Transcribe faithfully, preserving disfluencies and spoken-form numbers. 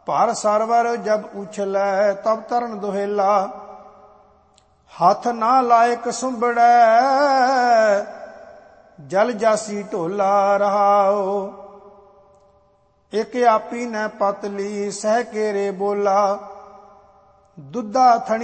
ਭਰ ਸਰਵਰ ਜਬ ਉਛਲੈ ਤਬ ਤਰਨ ਦੁਹੇਲਾ। ਹੱਥ ਨਾ ਲਾਇਕ ਸੁੰਬੜੈ ਜਲ ਜਾਸੀ ਢੋਲਾ ਰਹਾਓ। ਇਕ ਆਪੀ ਨੈ ਪਤਲੀ ਸਹਿ ਕੇਰੇ ਬੋਲਾ। ਦੁੱਧਾ ਥਣੀ